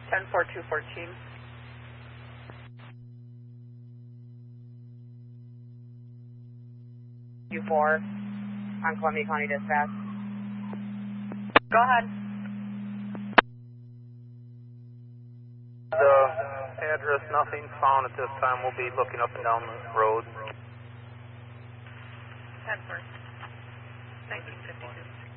10-4-2-14. U4 on Columbia County Dispatch. Go ahead. The address, nothing found at this time. We'll be looking up and down the road. 10-4, 1952.